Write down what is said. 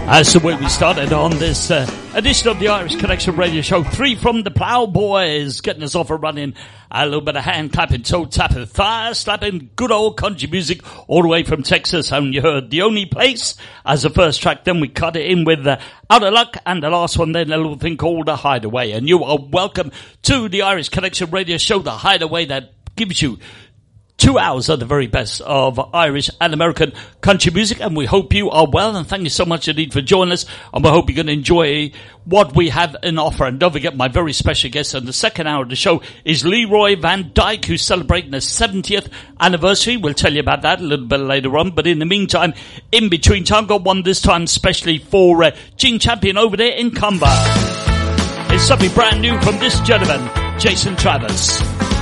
That's the way we started on this edition of the Irish Connection Radio Show. 3 from the Plowboys, getting us off and running. A little bit of hand clapping, toe tapping, thigh slapping, good old country music all the way from Texas. And you heard The Only Place as the first track. Then we cut it in with Out of Luck, and the last one then a little thing called The Hideaway. And you are welcome to the Irish Connection Radio Show, The Hideaway, that gives you 2 hours of the very best of Irish and American country music, and we hope you are well, and thank you so much indeed for joining us, and we hope you're going to enjoy what we have in offer. And don't forget, my very special guest on the second hour of the show is Leroy Van Dyke, who's celebrating his 70th anniversary. We'll tell you about that a little bit later on, but in the meantime, in between time, got one this time especially for Gene Champion over there in Cumber. It's something brand new from this gentleman, Jason Travers.